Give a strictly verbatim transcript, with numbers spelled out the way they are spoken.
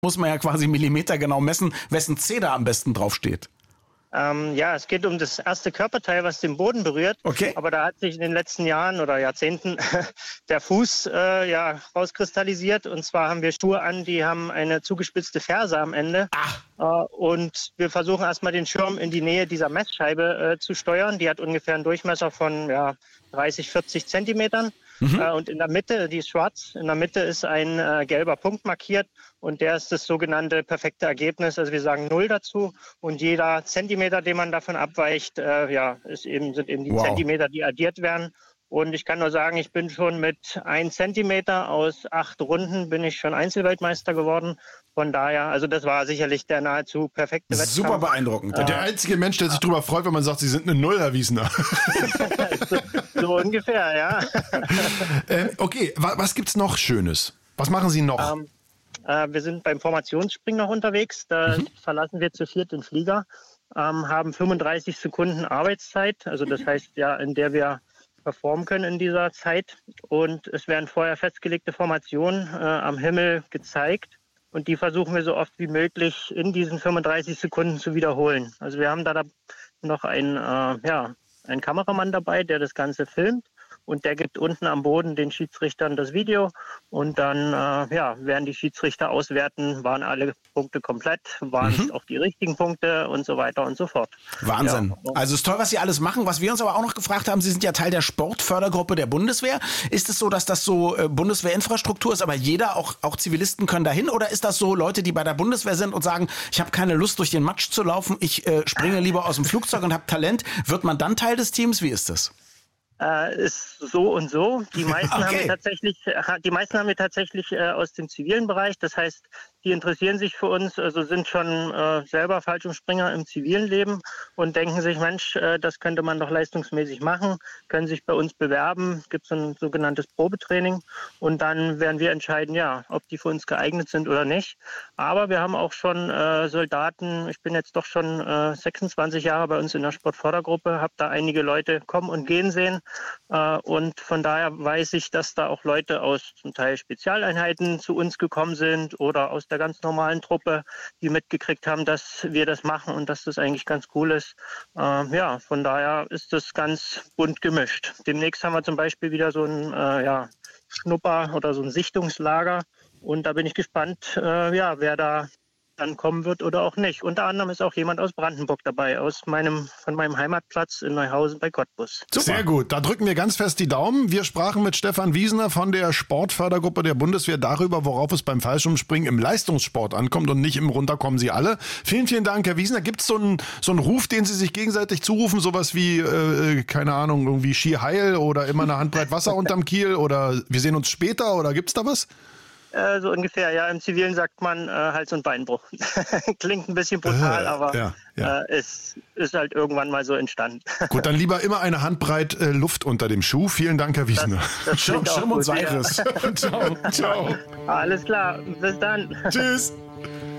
muss man ja quasi millimetergenau messen, wessen Zeh da am besten draufsteht. Ähm, ja, es geht um das erste Körperteil, was den Boden berührt. Okay. Aber da hat sich in den letzten Jahren oder Jahrzehnten der Fuß äh, ja, rauskristallisiert. Und zwar haben wir Schuhe an, die haben eine zugespitzte Ferse am Ende. Äh, und wir versuchen erstmal den Schirm in die Nähe dieser Messscheibe äh, zu steuern. Die hat ungefähr einen Durchmesser von ja, dreißig, vierzig Zentimetern. Mhm. Äh, und in der Mitte, die ist schwarz, in der Mitte ist ein äh, gelber Punkt markiert. Und der ist das sogenannte perfekte Ergebnis. Also wir sagen Null dazu. Und jeder Zentimeter, den man davon abweicht, äh, ja, ist eben, sind eben die wow. Zentimeter, die addiert werden. Und ich kann nur sagen, ich bin schon mit ein Zentimeter aus acht Runden bin ich schon Einzelweltmeister geworden. Von daher, also das war sicherlich der nahezu perfekte Wettkampf. Super beeindruckend. Äh, der einzige Mensch, der sich äh, darüber freut, wenn man sagt, Sie sind eine Null, Herr Wiesner. so, so ungefähr, ja. äh, okay, was, was gibt's noch Schönes? Was machen Sie noch? Ähm, äh, wir sind beim Formationsspringen noch unterwegs. Da mhm. verlassen wir zu viert den Flieger, ähm, haben fünfunddreißig Sekunden Arbeitszeit. Also das heißt ja, in der wir performen können in dieser Zeit. Und es werden vorher festgelegte Formationen äh, am Himmel gezeigt. Und die versuchen wir so oft wie möglich in diesen fünfunddreißig Sekunden zu wiederholen. Also wir haben da noch einen, äh, ja, einen Kameramann dabei, der das Ganze filmt. Und der gibt unten am Boden den Schiedsrichtern das Video. Und dann äh, ja, werden die Schiedsrichter auswerten, waren alle Punkte komplett, waren es mhm. auch die richtigen Punkte und so weiter und so fort. Wahnsinn. Ja. Also es ist toll, was Sie alles machen. Was wir uns aber auch noch gefragt haben, Sie sind ja Teil der Sportfördergruppe der Bundeswehr. Ist es so, dass das so äh, Bundeswehrinfrastruktur ist, aber jeder, auch, auch Zivilisten können dahin? Oder ist das so Leute, die bei der Bundeswehr sind und sagen, ich habe keine Lust, durch den Matsch zu laufen, ich äh, springe lieber aus dem Flugzeug und habe Talent? Wird man dann Teil des Teams? Wie ist das? Äh, ist so und so. Die meisten okay. haben wir tatsächlich, die meisten haben wir tatsächlich äh, aus dem zivilen Bereich. Das heißt, die interessieren sich für uns, also sind schon äh, selber Fallschirmspringer im zivilen Leben und denken sich, Mensch, äh, das könnte man doch leistungsmäßig machen, können sich bei uns bewerben. Es gibt so ein sogenanntes Probetraining und dann werden wir entscheiden, ja, ob die für uns geeignet sind oder nicht. Aber wir haben auch schon äh, Soldaten. Ich bin jetzt doch schon äh, sechsundzwanzig Jahre bei uns in der Sportfördergruppe, habe da einige Leute kommen und gehen sehen. Und von daher weiß ich, dass da auch Leute aus zum Teil Spezialeinheiten zu uns gekommen sind oder aus der ganz normalen Truppe, die mitgekriegt haben, dass wir das machen und dass das eigentlich ganz cool ist. Äh, ja, von daher ist das ganz bunt gemischt. Demnächst haben wir zum Beispiel wieder so ein äh, ja, Schnupper- oder so ein Sichtungslager und da bin ich gespannt, äh, ja, wer da dann kommen wird oder auch nicht. Unter anderem ist auch jemand aus Brandenburg dabei, aus meinem, von meinem Heimatplatz in Neuhausen bei Cottbus. Super. Sehr gut, da drücken wir ganz fest die Daumen. Wir sprachen mit Stefan Wiesner von der Sportfördergruppe der Bundeswehr darüber, worauf es beim Fallschirmspringen im Leistungssport ankommt und nicht im Runterkommen Sie alle. Vielen, vielen Dank, Herr Wiesner. Gibt es so einen so einen Ruf, den Sie sich gegenseitig zurufen, sowas wie, äh, keine Ahnung, irgendwie Ski heil oder immer eine Handbreit Wasser unterm Kiel oder wir sehen uns später oder gibt's da was? Äh, so ungefähr, ja. Im Zivilen sagt man äh, Hals- und Beinbruch. Klingt ein bisschen brutal, äh, aber ja, ja. Äh, es ist halt irgendwann mal so entstanden. Gut, dann lieber immer eine Handbreit äh, Luft unter dem Schuh. Vielen Dank, Herr Wiesner. Das, das Schirm, Schirm und Seiris. Ciao, ciao. Alles klar, bis dann. Tschüss.